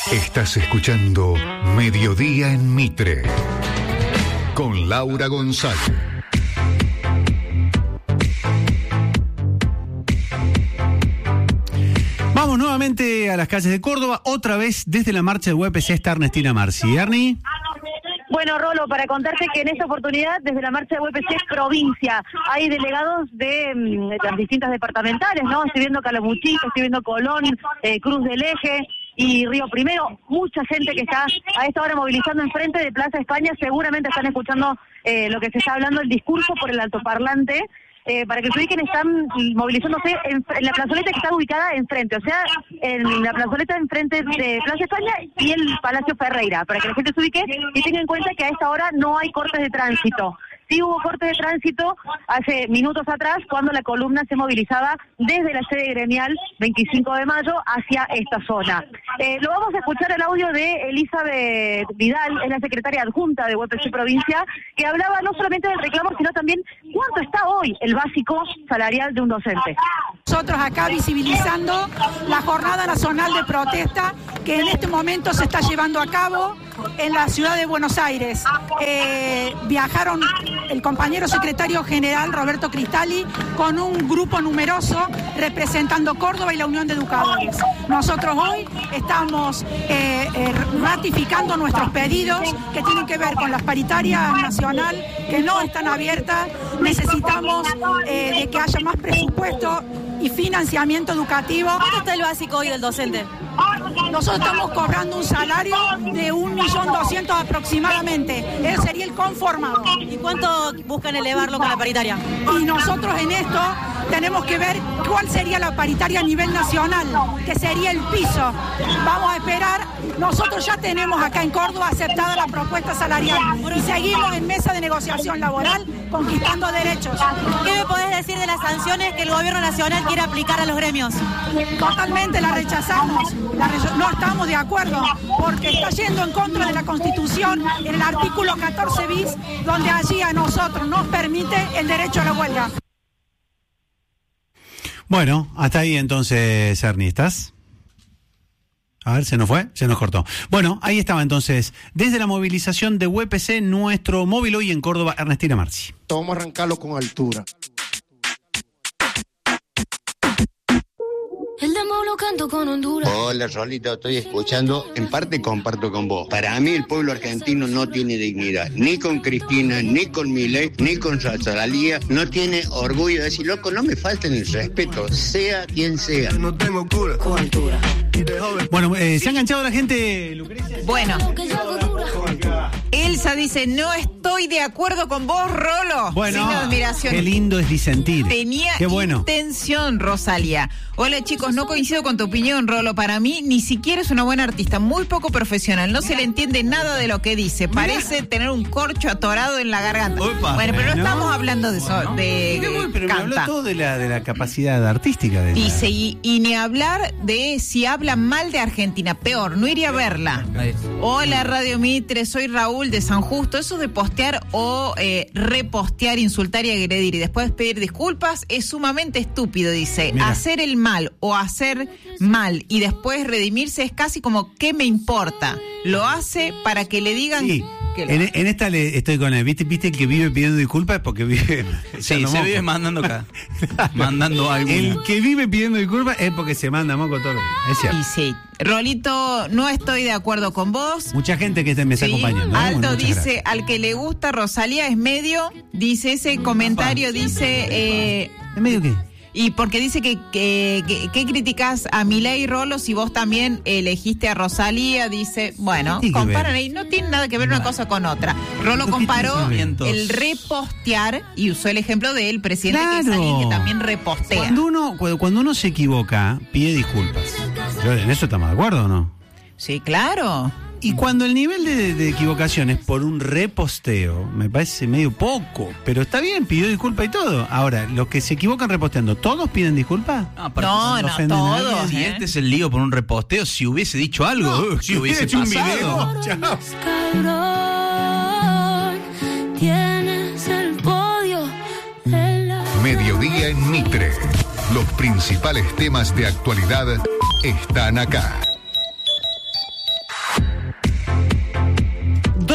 Estás escuchando Mediodía en Mitre con Laura González. Vamos nuevamente a las calles de Córdoba, otra vez desde la marcha de UPC está Ernestina Marci. Ernie. Bueno, Rolo, para contarte que en esta oportunidad, desde la marcha de UPC provincia, hay delegados de las distintas departamentales, ¿no? Estoy viendo Calamuchita, estoy viendo Colón, Cruz del Eje y Río Primero. Mucha gente que está a esta hora movilizando enfrente de Plaza España. Seguramente están escuchando lo que se está hablando, el discurso por el altoparlante. Para que se ubiquen, están movilizándose en la plazoleta que está ubicada enfrente, o sea, en la plazoleta enfrente de Plaza España y el Palacio Ferreira, para que la gente se ubique y tenga en cuenta que a esta hora no hay cortes de tránsito. Sí hubo cortes de tránsito hace minutos atrás cuando la columna se movilizaba desde la sede gremial 25 de mayo hacia esta zona. Lo vamos a escuchar el audio de Elizabeth Vidal, es la secretaria adjunta de UPC Provincia, que hablaba no solamente del reclamo, sino también cuánto está hoy el básico salarial de un docente. Nosotros acá visibilizando la jornada nacional de protesta que en este momento se está llevando a cabo en la ciudad de Buenos Aires. Viajaron el compañero secretario general Roberto Cristalli con un grupo numeroso representando Córdoba y la Unión de Educadores. Nosotros hoy estamos ratificando nuestros pedidos que tienen que ver con las paritarias nacional que no están abiertas. Necesitamos de que haya más presupuesto y financiamiento educativo. ¿Cuánto está el básico hoy del docente? Nosotros estamos cobrando un salario de 1.200.000 aproximadamente. Ese sería el conformado. ¿Y cuánto buscan elevarlo con la paritaria? Y nosotros en esto tenemos que ver cuál sería la paritaria a nivel nacional, que sería el piso. Vamos a esperar. Nosotros ya tenemos acá en Córdoba aceptada la propuesta salarial y seguimos en mesa de negociación laboral conquistando derechos. ¿Qué me podés decir de las sanciones que el gobierno nacional quiere aplicar a los gremios? Totalmente la rechazamos. No estamos de acuerdo porque está yendo en contra de la Constitución en el artículo 14 bis, donde allí a nosotros nos permite el derecho a la huelga. Bueno, hasta ahí entonces, Ernie, ¿estás? A ver, se nos fue, se nos cortó. Bueno, ahí estaba entonces, desde la movilización de UPC, nuestro móvil hoy en Córdoba, Ernestina Marci. Vamos a arrancarlo con altura. El demo lo canto con Honduras. Hola, Rolito, estoy escuchando. En parte comparto con vos. Para mí el pueblo argentino no tiene dignidad. Ni con Cristina, ni con Milei, ni con Rosalía. No tiene orgullo de decir, loco, no me falten el respeto, sea quien sea. No tengo cura. Con altura. Bueno, ¿se ha enganchado la gente, Lucrecia? Bueno, Elsa dice, no estoy de acuerdo con vos, Rolo. Bueno, sin admiración. Qué lindo es disentir. Tenía intención, Rosalía. Hola, chicos, no coincido con tu opinión, Rolo. Para mí, ni siquiera es una buena artista, muy poco profesional. No se le entiende nada de lo que dice. Parece tener un corcho atorado en la garganta. Opa, bueno, pero no estamos hablando de eso, no, pero me habló todo de la capacidad artística. Dice, y ni hablar de si habla mal de Argentina. Peor, no iría a verla. Hola, Radio Mitre, soy Raúl de San Justo. Eso de postear o repostear, insultar y agredir y después pedir disculpas es sumamente estúpido, dice. Mira. Hacer el mal o hacer mal y después redimirse es casi como ¿qué me importa? Lo hace para que le digan... Sí. En esta estoy con él. ¿Viste el que vive pidiendo disculpas? Es porque vive... Sí, se vive mandando acá. Mandando algo. El que vive pidiendo disculpas es porque se manda moco todo lo que... Es cierto. Y sí. Rolito, no estoy de acuerdo con vos. Mucha gente que me está acompañando. Aldo bueno, dice, gracias. al que le gusta Rosalía es medio. Dice ese comentario, dice... ¿Es medio qué? Y porque dice que criticás a Milei, Rolo, si vos también elegiste a Rosalía, dice, bueno, comparan ahí, no tiene nada que ver una cosa con otra. Rolo comparó el repostear y usó el ejemplo del presidente, que es alguien que también repostea. Cuando uno se equivoca, pide disculpas. ¿En eso estamos de acuerdo o no? Sí, claro. Y cuando el nivel de equivocación es por un reposteo, me parece medio poco, pero está bien, pidió disculpa y todo. Ahora, los que se equivocan reposteando, ¿todos piden disculpas? No, todos. Si este es el lío por un reposteo, si hubiese dicho algo, si hubiese hecho un video. Tienes el podio. Mediodía en Mitre. Los principales temas de actualidad están acá.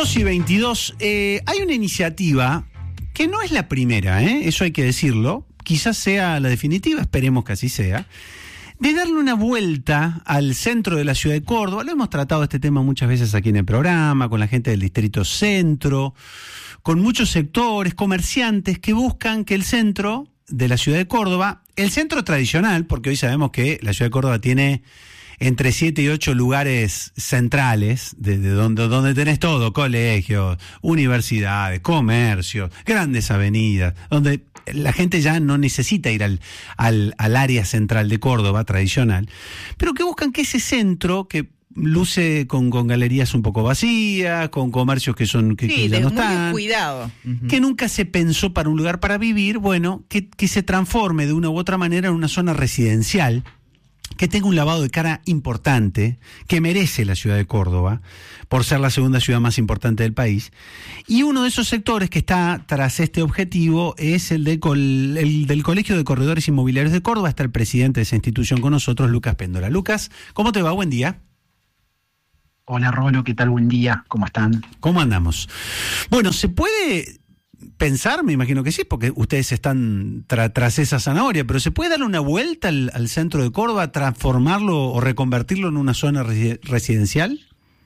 2:22. Hay una iniciativa que no es la primera, eso hay que decirlo. Quizás sea la definitiva, esperemos que así sea, de darle una vuelta al centro de la ciudad de Córdoba. Lo hemos tratado este tema muchas veces aquí en el programa, con la gente del Distrito Centro, con muchos sectores, comerciantes que buscan que el centro de la ciudad de Córdoba, el centro tradicional, porque hoy sabemos que la ciudad de Córdoba tiene entre 7 y 8 lugares centrales, de donde tenés todo, colegios, universidades, comercios, grandes avenidas, donde la gente ya no necesita ir al área central de Córdoba tradicional, pero que buscan que ese centro, que luce con galerías un poco vacías, con comercios que ya no están, cuidado, que nunca se pensó para un lugar para vivir, bueno, que se transforme de una u otra manera en una zona residencial, que tenga un lavado de cara importante, que merece la ciudad de Córdoba, por ser la segunda ciudad más importante del país. Y uno de esos sectores que está tras este objetivo es el del Colegio de Corredores Inmobiliarios de Córdoba. Está el presidente de esa institución con nosotros, Lucas Péndola. Lucas, ¿cómo te va? Buen día. Hola, Rolo, ¿qué tal? Buen día, ¿cómo están? ¿Cómo andamos? Bueno, ¿se puede pensar? Me imagino que sí, porque ustedes están tras esa zanahoria, pero ¿se puede darle una vuelta al centro de Córdoba, transformarlo o reconvertirlo en una zona residencial?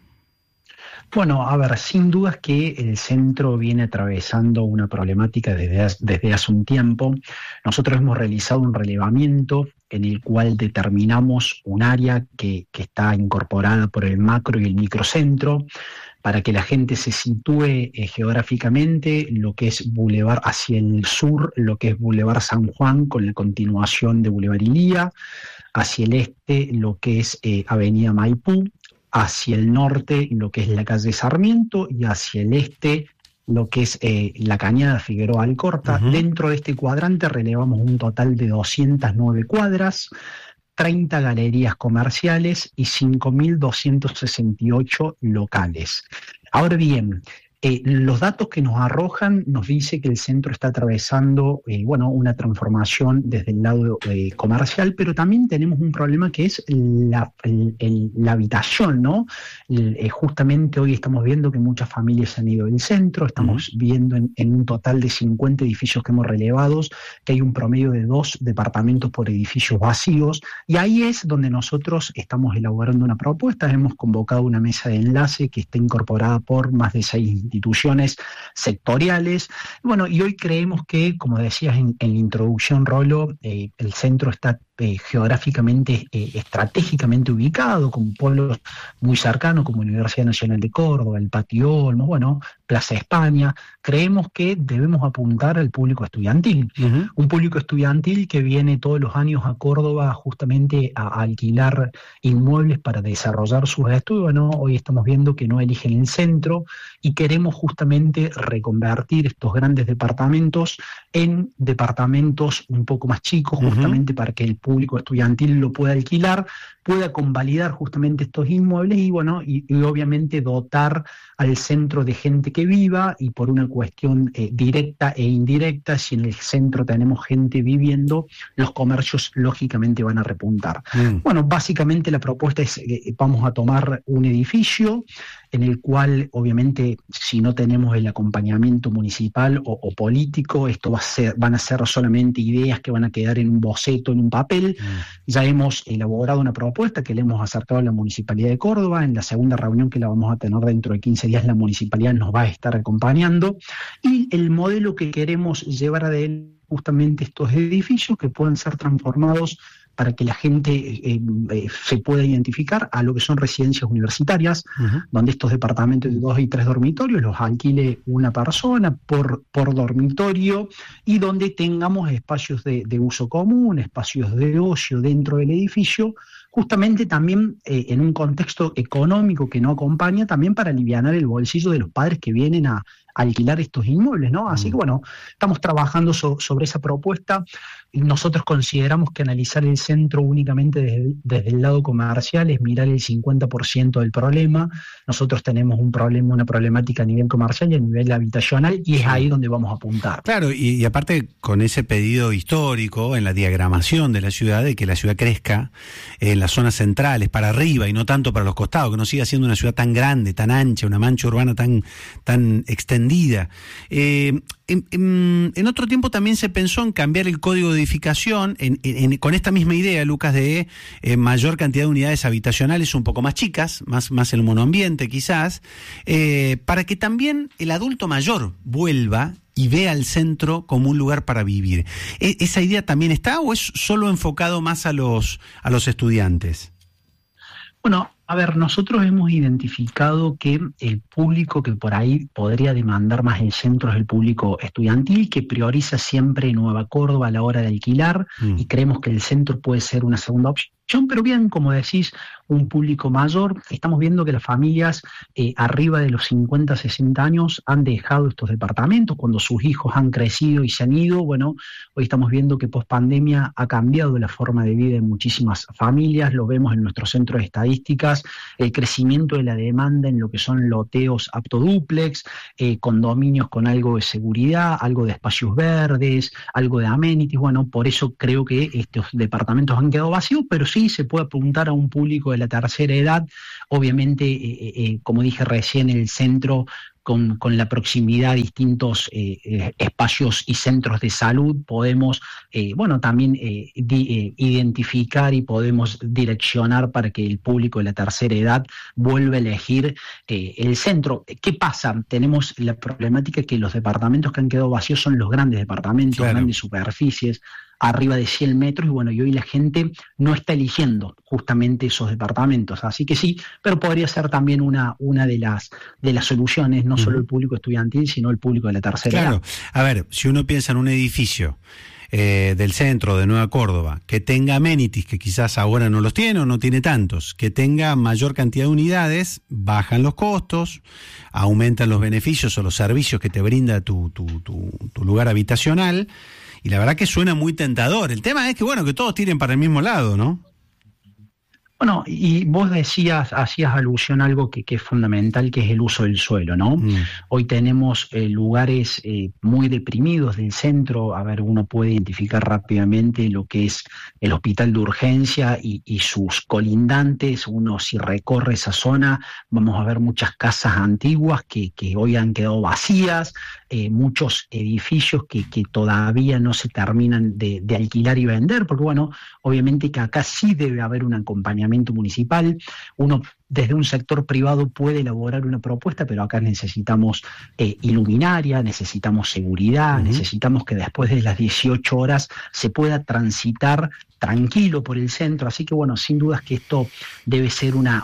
Bueno, a ver, sin dudas que el centro viene atravesando una problemática desde hace un tiempo. Nosotros hemos realizado un relevamiento en el cual determinamos un área que está incorporada por el macro y el microcentro, para que la gente se sitúe geográficamente, lo que es Boulevard hacia el sur, lo que es Boulevard San Juan con la continuación de Boulevard Ilía, hacia el este lo que es Avenida Maipú, hacia el norte lo que es la calle Sarmiento y hacia el este lo que es la Cañada Figueroa Alcorta. Dentro de este cuadrante relevamos un total de 209 cuadras, 30 galerías comerciales y 5.268 locales. Ahora bien, los datos que nos arrojan nos dice que el centro está atravesando una transformación desde el lado comercial, pero también tenemos un problema que es la habitación, ¿no? Justamente hoy estamos viendo que muchas familias han ido del centro, estamos viendo en un total de 50 edificios que hemos relevado, que hay un promedio de 2 departamentos por edificios vacíos, y ahí es donde nosotros estamos elaborando una propuesta. Hemos convocado una mesa de enlace que está incorporada por más de 6 instituciones sectoriales. Bueno, y hoy creemos que, como decías en la introducción, Rolo, el centro está geográficamente, estratégicamente ubicado, con pueblos muy cercanos como la Universidad Nacional de Córdoba, el Patio Olmos, Plaza España. Creemos que debemos apuntar al público estudiantil, un público estudiantil que viene todos los años a Córdoba justamente a alquilar inmuebles para desarrollar sus estudios. Bueno, hoy estamos viendo que no eligen el centro y queremos justamente reconvertir estos grandes departamentos en departamentos un poco más chicos, justamente para que el público estudiantil lo pueda alquilar, pueda convalidar justamente estos inmuebles y obviamente dotar al centro de gente que viva, y por una cuestión directa e indirecta, si en el centro tenemos gente viviendo, los comercios lógicamente van a repuntar. Bueno, básicamente la propuesta es vamos a tomar un edificio en el cual obviamente si no tenemos el acompañamiento municipal o político, esto van a ser solamente ideas que van a quedar en un boceto, en un papel. Ya hemos elaborado una propuesta que le hemos acercado a la Municipalidad de Córdoba. En la segunda reunión, que la vamos a tener dentro de 15 días, la Municipalidad nos va a estar acompañando, y el modelo que queremos llevar adelante justamente estos edificios que puedan ser transformados para que la gente se pueda identificar a lo que son residencias universitarias, donde estos departamentos de 2 y 3 dormitorios los alquile una persona por dormitorio, y donde tengamos espacios de uso común, espacios de ocio dentro del edificio, justamente también en un contexto económico que no acompaña, también para alivianar el bolsillo de los padres que vienen a alquilar estos inmuebles, ¿no? Así que bueno, estamos trabajando sobre esa propuesta. Nosotros consideramos que analizar el centro únicamente desde el lado comercial es mirar el 50% del problema. Nosotros tenemos una problemática a nivel comercial y a nivel habitacional, y es ahí donde vamos a apuntar. Claro, y aparte con ese pedido histórico en la diagramación de la ciudad, de que la ciudad crezca en las zonas centrales, para arriba y no tanto para los costados, que no siga siendo una ciudad tan grande, tan ancha, una mancha urbana tan extendida. En otro tiempo también se pensó en cambiar el código de edificación con esta misma idea, Lucas, de mayor cantidad de unidades habitacionales un poco más chicas, más el monoambiente quizás, para que también el adulto mayor vuelva y vea al centro como un lugar para vivir. ¿Esa idea también está o es solo enfocado más a los estudiantes? Bueno, a ver, nosotros hemos identificado que el público que por ahí podría demandar más el centro es el público estudiantil, que prioriza siempre Nueva Córdoba a la hora de alquilar, y creemos que el centro puede ser una segunda opción. Pero bien, como decís, un público mayor. Estamos viendo que las familias arriba de los 50, 60 años han dejado estos departamentos cuando sus hijos han crecido y se han ido. Bueno, hoy estamos viendo que post-pandemia ha cambiado la forma de vida de muchísimas familias. Lo vemos en nuestros centros de estadísticas, el crecimiento de la demanda en lo que son loteos aptodúplex, condominios con algo de seguridad, algo de espacios verdes, algo de amenities. Bueno, por eso creo que estos departamentos han quedado vacíos, pero sí se puede apuntar a un público de la tercera edad. Obviamente, como dije recién, el centro con la proximidad a distintos espacios y centros de salud podemos, también identificar y podemos direccionar para que el público de la tercera edad vuelva a elegir el centro. ¿Qué pasa? Tenemos la problemática que los departamentos que han quedado vacíos son los grandes departamentos, claro, grandes superficies, arriba de 100 metros, y hoy la gente no está eligiendo justamente esos departamentos. Así que sí, pero podría ser también una de las soluciones, no solo el público estudiantil, sino el público de la tercera edad. A ver, si uno piensa en un edificio del centro de Nueva Córdoba, que tenga amenities, que quizás ahora no los tiene o no tiene tantos, que tenga mayor cantidad de unidades, bajan los costos, aumentan los beneficios o los servicios que te brinda tu lugar habitacional. Y la verdad que suena muy tentador. El tema es que, que todos tiren para el mismo lado, ¿no? Bueno, y vos hacías alusión a algo que es fundamental, que es el uso del suelo, ¿no? Hoy tenemos lugares muy deprimidos del centro. A ver, uno puede identificar rápidamente lo que es el hospital de urgencia y sus colindantes. Uno, si recorre esa zona, vamos a ver muchas casas antiguas que hoy han quedado vacías, muchos edificios que todavía no se terminan de alquilar y vender, porque obviamente que acá sí debe haber un acompañamiento municipal. Uno desde un sector privado puede elaborar una propuesta, pero acá necesitamos iluminaria, necesitamos seguridad, necesitamos que después de las 18 horas se pueda transitar tranquilo por el centro. Así que sin dudas que esto debe ser una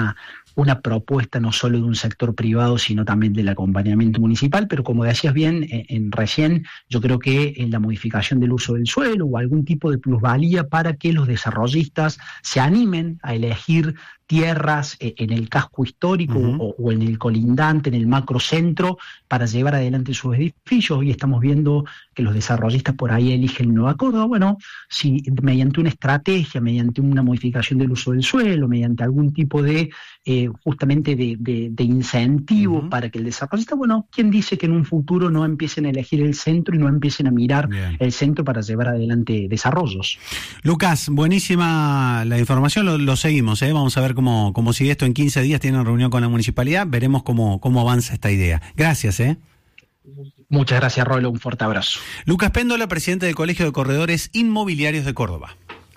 propuesta no solo de un sector privado, sino también del acompañamiento municipal. Pero como decías bien recién, yo creo que en la modificación del uso del suelo o algún tipo de plusvalía para que los desarrollistas se animen a elegir tierras en el casco histórico o en el colindante, en el macrocentro, para llevar adelante sus edificios. Hoy estamos viendo que los desarrollistas por ahí eligen Nueva Córdoba. Si mediante una estrategia, mediante una modificación del uso del suelo, mediante algún tipo de justamente de incentivo para que el desarrollista, ¿quién dice que en un futuro no empiecen a elegir el centro y no empiecen a mirar el centro para llevar adelante desarrollos? Lucas, buenísima la información, lo seguimos, vamos a ver cómo sigue esto. En 15 días tienen reunión con la municipalidad, veremos cómo avanza esta idea. Gracias. Muchas gracias, Rolo, un fuerte abrazo. Lucas Péndola, presidente del Colegio de Corredores Inmobiliarios de Córdoba.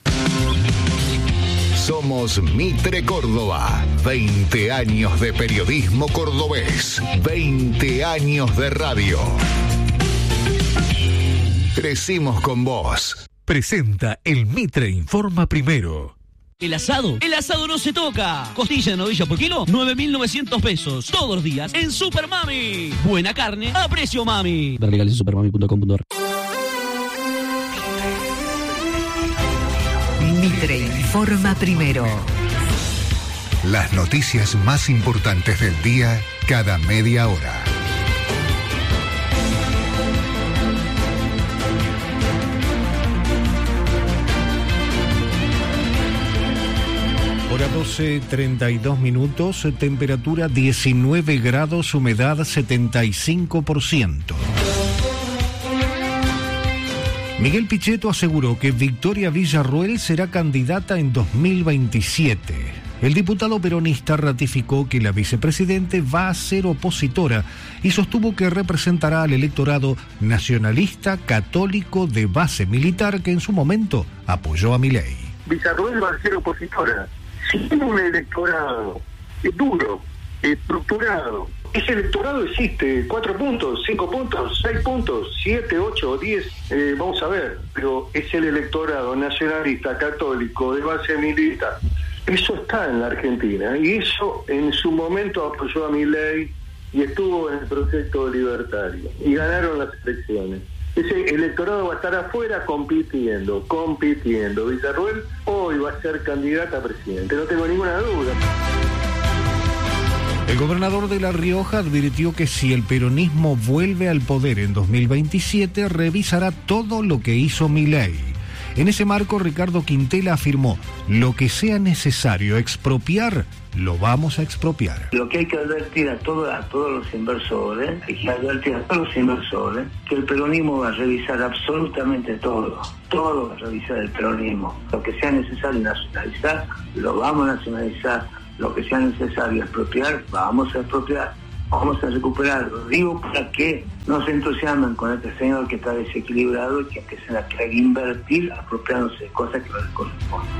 Somos Mitre Córdoba, 20 años de periodismo cordobés, 20 años de radio. Crecimos con vos. Presenta el Mitre Informa Primero. ¿El asado? El asado no se toca. Costilla de novilla por kilo, 9.900 pesos. Todos los días en Super Mami. Buena carne a precio mami. Ver legales en supermami.com.ar. Mitre Informa Primero. Las noticias más importantes del día cada media hora. 12:32, temperatura 19 grados, humedad 75%. Miguel Pichetto aseguró que Victoria Villarroel será candidata en 2027. El diputado peronista ratificó que la vicepresidente va a ser opositora y sostuvo que representará al electorado nacionalista católico de base militar que en su momento apoyó a Milei. Villarroel va a ser opositora. Si tiene un electorado duro, estructurado, ese electorado existe, 4 puntos, 5 puntos, 6 puntos, 7, 8 o 10, vamos a ver, pero es el electorado nacionalista católico de base militar. Eso está en la Argentina y eso en su momento apoyó a Milei y estuvo en el proyecto libertario y ganaron las elecciones. Ese electorado va a estar afuera compitiendo. Villarroel hoy va a ser candidata a presidente, no tengo ninguna duda. El gobernador de La Rioja advirtió que si el peronismo vuelve al poder en 2027, revisará todo lo que hizo Milei. En ese marco, Ricardo Quintela afirmó: lo que sea necesario expropiar, lo vamos a expropiar. Lo que hay que advertir a todos los inversores, que el peronismo va a revisar absolutamente todo va a revisar el peronismo. Lo que sea necesario nacionalizar, lo vamos a nacionalizar. Lo que sea necesario expropiar, vamos a expropiar. Vamos a recuperar, lo digo para que no se entusiasmen con este señor que está desequilibrado y que empiecen a querer invertir apropiándose de cosas que no les corresponden.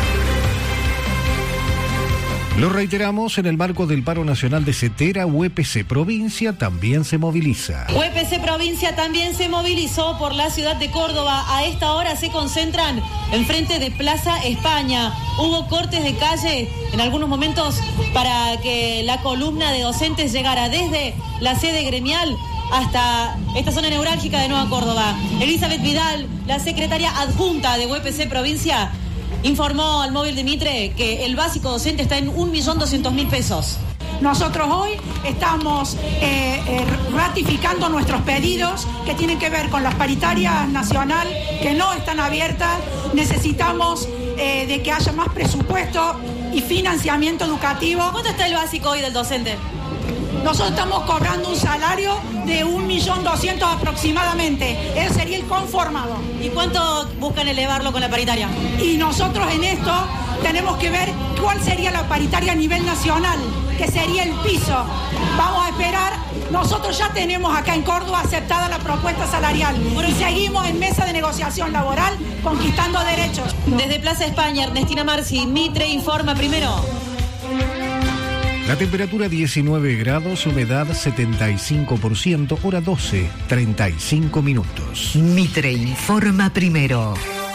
Lo reiteramos, en el marco del paro nacional de Cetera, UPC Provincia también se moviliza. UPC Provincia también se movilizó por la ciudad de Córdoba. A esta hora se concentran enfrente de Plaza España. Hubo cortes de calle en algunos momentos para que la columna de docentes llegara desde la sede gremial hasta esta zona neurálgica de Nueva Córdoba. Elizabeth Vidal, la secretaria adjunta de UPC Provincia, informó al móvil de Mitre que el básico docente está en 1.200.000 pesos. Nosotros hoy estamos ratificando nuestros pedidos que tienen que ver con las paritarias nacional que no están abiertas. Necesitamos de que haya más presupuesto y financiamiento educativo. ¿Cuánto está el básico hoy del docente? Nosotros estamos cobrando un salario de 1.200.000 aproximadamente. Él sería el conformado. ¿Y cuánto buscan elevarlo con la paritaria? Y nosotros en esto tenemos que ver cuál sería la paritaria a nivel nacional, que sería el piso. Vamos a esperar. Nosotros ya tenemos acá en Córdoba aceptada la propuesta salarial y seguimos en mesa de negociación laboral conquistando derechos. Desde Plaza España, Ernestina Marci, Mitre informa primero. La temperatura 19 grados, humedad 75%, hora 12:35 minutos. Mitre informa primero.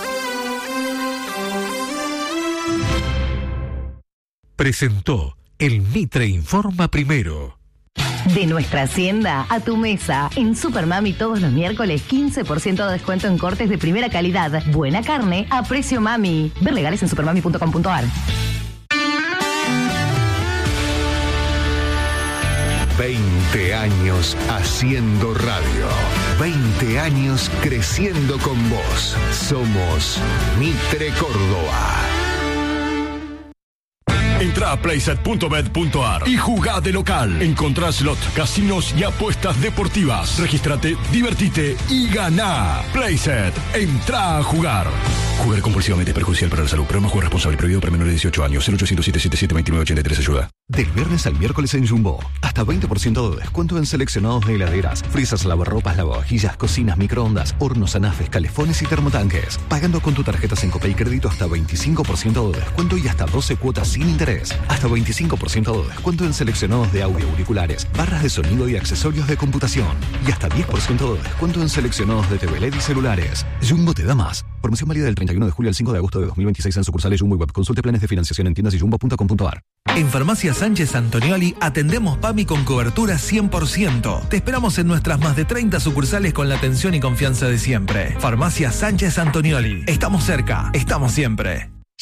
Presentó el Mitre informa primero. De nuestra hacienda a tu mesa. En Supermami todos los miércoles 15% de descuento en cortes de primera calidad. Buena carne a precio mami. Ver legales en supermami.com.ar. 20 años haciendo radio. 20 años creciendo con vos. Somos Mitre Córdoba. Entra a playset.bet.ar y jugá de local. Encontrá slot, casinos y apuestas deportivas. Regístrate, divertite y ganá. Playset, entra a jugar. Jugar compulsivamente es perjudicial para la salud. Programa juego responsable, prohibido para menores de 18 años. 0800-777-2983 ayuda. Del viernes al miércoles en Jumbo, hasta 20% de descuento en seleccionados de heladeras, frisas, lavarropas, lavavajillas, cocinas, microondas, hornos, anafes, calefones y termotanques. Pagando con tu tarjeta Sencopay Crédito hasta 25% de descuento y hasta 12 cuotas sin interés. Hasta 25% de descuento en seleccionados de audio, auriculares, barras de sonido y accesorios de computación. Y hasta 10% de descuento en seleccionados de TV LED y celulares. Jumbo te da más. Promoción válida del 31 de julio al 5 de agosto de 2026 en sucursales Jumbo y Web. Consulte planes de financiación en tiendas y jumbo.com.ar. En Farmacia Sánchez Antonioli atendemos PAMI con cobertura 100%. Te esperamos en nuestras más de 30 sucursales con la atención y confianza de siempre. Farmacia Sánchez Antonioli. Estamos cerca, estamos siempre.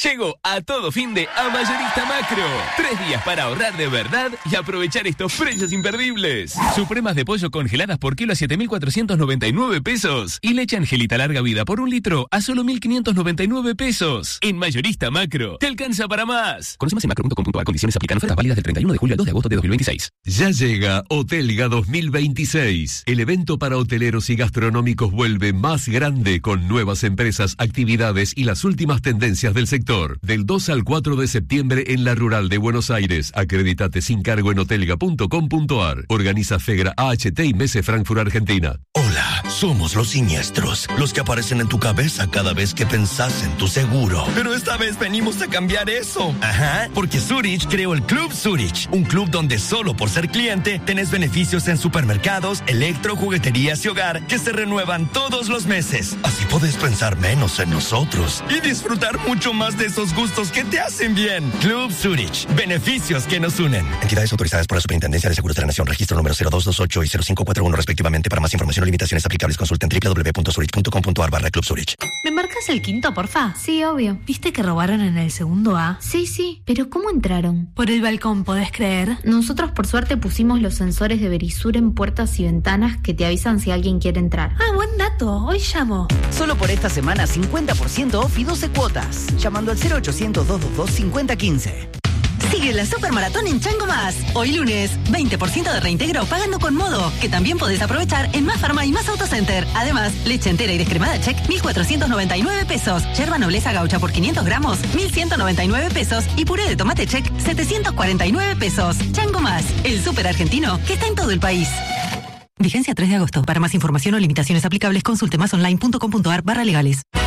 Llegó a todo fin de a Mayorista Macro. 3 días para ahorrar de verdad y aprovechar estos precios imperdibles. Supremas de pollo congeladas por kilo a 7.499 pesos. Y leche Angelita larga vida por 1 litro a solo 1.599 pesos. En Mayorista Macro, te alcanza para más. Conoce más en macro.com.ar. Condiciones aplican. Ofertas válidas del 31 de julio al 2 de agosto de 2026. Ya llega Hotelga 2026. El evento para hoteleros y gastronómicos vuelve más grande con nuevas empresas, actividades y las últimas tendencias del sector. Del 2 al 4 de septiembre en la Rural de Buenos Aires. Acredítate sin cargo en hotelga.com.ar. Organiza Fegra, AHT y Messe Frankfurt, Argentina. Hola, somos los siniestros, los que aparecen en tu cabeza cada vez que pensás en tu seguro. Pero esta vez venimos a cambiar eso. Ajá, porque Zurich creó el Club Zurich, un club donde solo por ser cliente tenés beneficios en supermercados, electro, jugueterías y hogar que se renuevan todos los meses. Así podés pensar menos en nosotros y disfrutar mucho más de esos gustos que te hacen bien. Club Zurich, beneficios que nos unen. Entidades autorizadas por la Superintendencia de Seguros de la Nación, registro número 0228 y 0541 respectivamente. Para más información o limitaciones aplicables, consulten www.zurich.com.ar/Club Zurich. ¿Me marcas el quinto, porfa? Sí, obvio. ¿Viste que robaron en el segundo A? Sí, pero ¿cómo entraron? Por el balcón, ¿podés creer? Nosotros por suerte pusimos los sensores de Verisur en puertas y ventanas que te avisan si alguien quiere entrar. Ah, buen dato. Hoy llamo. Solo por esta semana 50% off y 12 cuotas. Llamando al 0800-222-5015. Sigue la Supermaratón en Chango Más. Hoy lunes, 20% de reintegro pagando con Modo, que también podés aprovechar en Más Farma y Más Autocenter. Además, leche entera y descremada Check, 1.499 pesos. Yerba Nobleza Gaucha por 500 gramos, 1.199 pesos. Y puré de tomate Check, 749 pesos. Chango Más, el súper argentino que está en todo el país. Vigencia 3 de agosto. Para más información o limitaciones aplicables, consulte másonline.com.ar/legales.